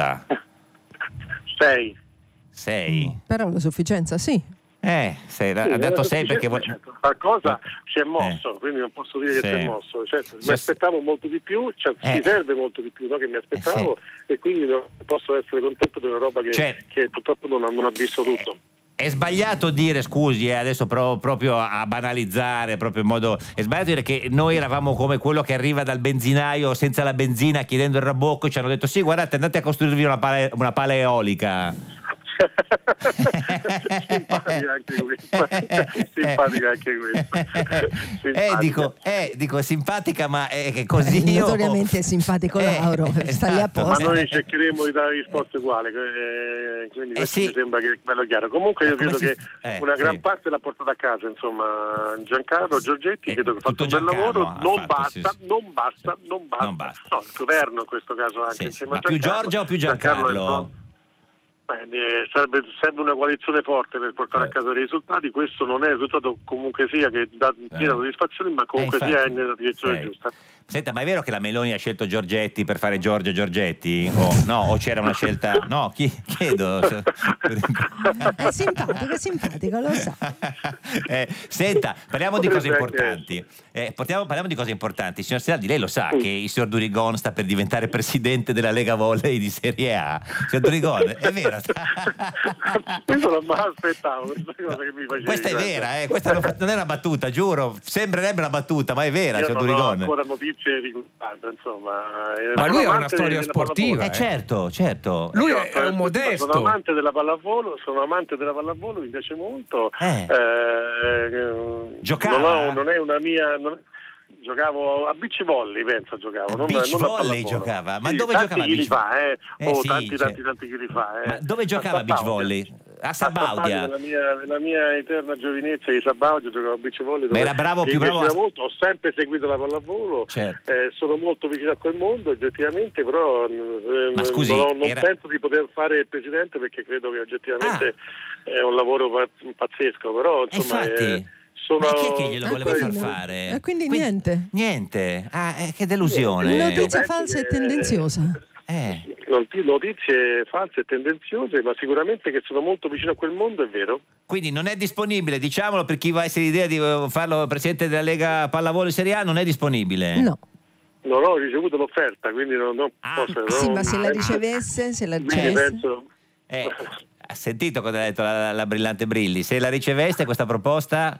quota? 6. 6. Però la sufficienza, sì. Ha detto 6 perché qualcosa si è mosso, quindi non posso dire che si è mosso. Mi aspettavo molto di più, si serve molto di più, no, che mi aspettavo, e quindi non posso essere contento di una roba che purtroppo non ha visto tutto. È sbagliato dire, scusi, adesso proprio a banalizzare, proprio in modo, è sbagliato dire che noi eravamo come quello che arriva dal benzinaio senza la benzina chiedendo il rabocco e ci hanno detto sì, guardate, andate a costruirvi una pala eolica. Simpatica anche questa. Dico simpatica, ma è così. Notoriamente è simpatico Lauro, sta lì apposta. Ma noi cercheremo di dare risposte uguali, quindi questo mi sembra che è bello chiaro. Comunque io credo che una gran parte l'ha portata a casa, insomma, Giancarlo Giorgetti, credo che ha fatto un bel lavoro, non basta. No, il governo in questo caso anche. Ma più Giorgia o più Giancarlo? Serve una coalizione forte per portare a casa i risultati. Questo non è il risultato comunque sia che dà piena soddisfazione, ma comunque sia nella direzione giusta. Senta, ma è vero che la Meloni ha scelto Giorgetti per fare Giorgio Giorgetti? O c'era una scelta? No, chiedo. È simpatico, lo sa. Senta, parliamo di cose importanti. Parliamo di cose importanti. Signor Senaldi, lei lo sa che il signor Durigon sta per diventare presidente della Lega Volley di Serie A? Signor Durigon, è vero? Questo non me l'aspettavo, cosa che mi facevi. Questa è vera, questa non è una battuta, giuro. Sembrerebbe una battuta, ma è vera, signor Durigon. Non ho ancora notizie riguardo, insomma. Ma lui ha una storia sportiva. Certo. Lui è un modesto. Sono amante della pallavolo, mi piace molto. Giocava? Non è una mia. Giocavo a beach volley, penso giocavo. Non volley giocava? Ma dove tanti giocava a beach volley? tanti chili fa. Ma dove giocava a beach volley? A Sabaudia. Nella mia eterna giovinezza di Sabaudia giocavo a beach volley. Ma era più bravo. Molto, ho sempre seguito la pallavolo, sono molto vicino a quel mondo oggettivamente, però ma scusi, non penso di poter fare il presidente perché credo che oggettivamente è un lavoro pazzesco, però insomma... Ma chi è che glielo voleva far fare? E quindi niente. Niente? Che delusione. Notizia falsa e tendenziosa. Notizie false e tendenziose, ma sicuramente che sono molto vicino a quel mondo, è vero. Quindi non è disponibile, diciamolo, per chi va a essere l'idea di farlo presidente della Lega Pallavolo Serie A, non è disponibile? No. Non ho ricevuto l'offerta, quindi non posso. Sì, ma se la ricevesse, ha sentito cosa ha detto la brillante Brilli? Se la riceveste questa proposta?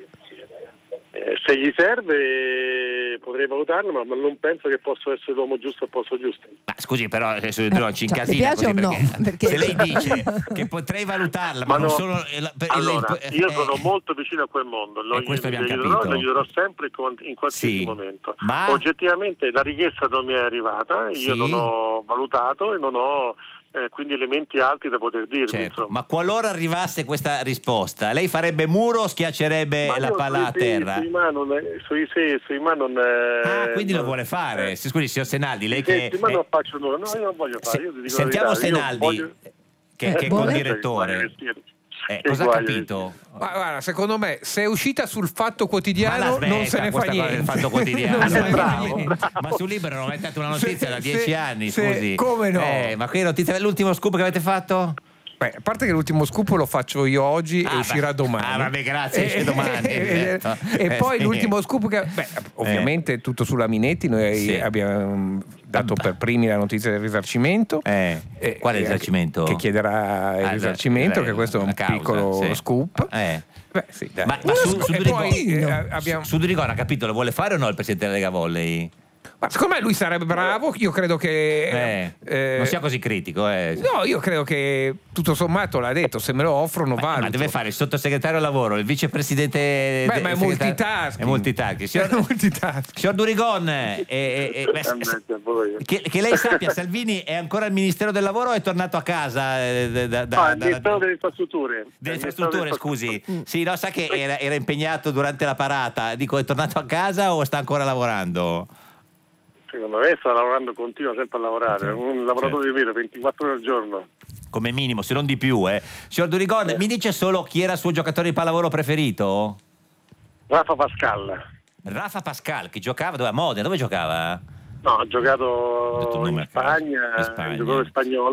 Se gli serve potrei valutarlo, ma non penso che posso essere l'uomo giusto al posto giusto. Ma scusi, però ci incasina piace così, o no? Perché se lei dice che potrei valutarla, ma non sono... io sono molto vicino a quel mondo, lo aiuterò sempre in qualsiasi momento. Ma oggettivamente la richiesta non mi è arrivata, io non ho valutato e non ho... quindi elementi alti da poter dirmi, ma qualora arrivasse questa risposta, lei farebbe muro o schiaccerebbe la palla a terra? Sui ma non quindi lo vuole fare. Scusi, signor Senaldi, lei non faccio nulla. No, io non voglio fare. Io ti dico sentiamo Senaldi, che è condirettore. Cosa ha capito? Ma guarda, secondo me se è uscita sul Fatto Quotidiano non se ne fa niente. Il Fatto Quotidiano. Ma su Libero non avete dato una notizia da 10 anni, scusi. Come no? Ma qui notizia, l'ultimo scoop che avete fatto? A parte che l'ultimo scoop lo faccio io oggi e uscirà domani. Vabbè, grazie, esce domani. E poi l'ultimo scoop che ovviamente tutto sulla Minetti, noi abbiamo dato per primi la notizia del risarcimento. Quale risarcimento? Che chiederà il risarcimento, che questo è un piccolo scoop. Ma su Durigon ha capito, lo vuole fare o no il presidente della Lega Volley? Ma secondo me lui sarebbe bravo, io credo che non sia così critico. No, io credo che tutto sommato l'ha detto, se me lo offrono valuto. Ma deve fare il sottosegretario al lavoro, il vicepresidente. Ma è multitasking. È multitasking. Signor Durigon, che lei sappia, Salvini è ancora al Ministero del Lavoro o è tornato a casa? Al Ministero delle Infrastrutture. Delle infrastrutture, scusi. Sì, no, sa che era impegnato durante la parata. Dico, è tornato a casa o sta ancora lavorando? Secondo me sta lavorando, continua sempre a lavorare, un lavoratore di vero, 24 ore al giorno. Come minimo, se non di più. Signor Durigon, mi dice solo chi era il suo giocatore di pallavolo preferito? Rafa Pascal, che giocava dove? A Modena, dove giocava? No, ha giocato in Spagna, giocatore spagnolo.